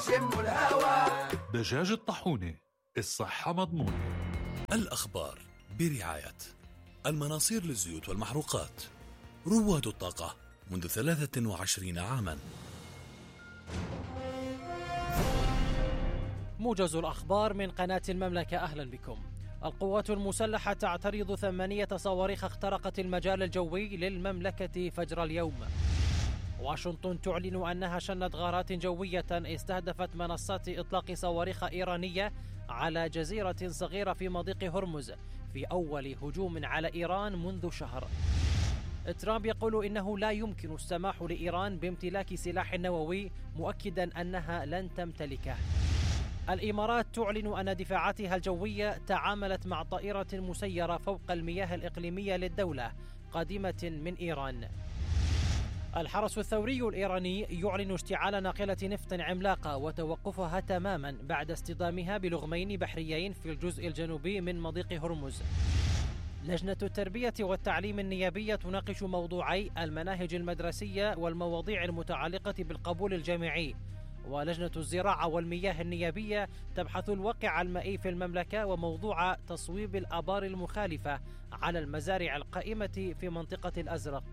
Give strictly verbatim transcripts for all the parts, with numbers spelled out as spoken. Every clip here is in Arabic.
شم الهوا. دجاج الطاحونة، الصحة مضمونة. الأخبار برعاية المناصير للزيوت والمحروقات، رواد الطاقة منذ ثلاثة وعشرين عاما. موجز الأخبار من قناة المملكة، أهلا بكم. القوات المسلحة تعترض ثمانية صواريخ اخترقت المجال الجوي للمملكة فجر اليوم. واشنطن تعلن أنها شنت غارات جوية استهدفت منصات إطلاق صواريخ إيرانية على جزيرة صغيرة في مضيق هرمز في أول هجوم على إيران منذ شهر. ترامب يقول إنه لا يمكن السماح لإيران بامتلاك سلاح نووي، مؤكدا أنها لن تمتلكه. الإمارات تعلن أن دفاعاتها الجوية تعاملت مع طائرة مسيرة فوق المياه الإقليمية للدولة قادمة من إيران. الحرس الثوري الإيراني يعلن اشتعال ناقلة نفط عملاقة وتوقفها تماما بعد اصطدامها بلغمين بحريين في الجزء الجنوبي من مضيق هرمز. لجنة التربية والتعليم النيابية تناقش موضوعي المناهج المدرسية والمواضيع المتعلقة بالقبول الجامعي. ولجنة الزراعة والمياه النيابية تبحث الواقع المائي في المملكة وموضوع تصويب الآبار المخالفة على المزارع القائمة في منطقة الأزرق.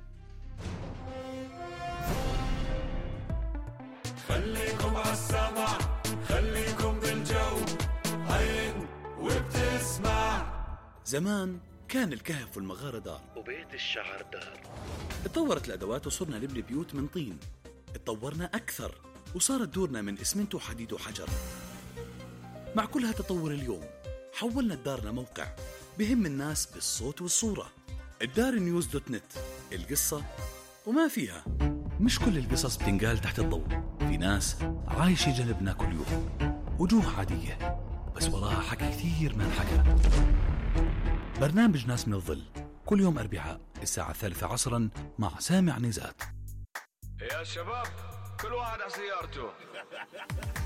خليكم عالسمع، خليكم بالجو، عين وبتسمع. زمان كان الكهف والمغارة دار وبيت الشعر دار. اتطورت الأدوات وصرنا نبني بيوت من طين. اتطورنا أكثر وصارت دورنا من إسمنت وحديد وحجر. مع كل هالتطور اليوم حولنا الدار لموقع بهم الناس بالصوت والصورة. الدار نيوز دوت نت، القصة وما فيها. مش كل القصص بتنقال تحت الضوء. في ناس عايشة جنبنا كل يوم، وجوه عادية بس وراها حكي كثير ما انحكى. برنامج ناس من الظل كل يوم أربعاء الساعة الثالثة عصرا مع سامع نزات. يا شباب كل واحد على سيارته.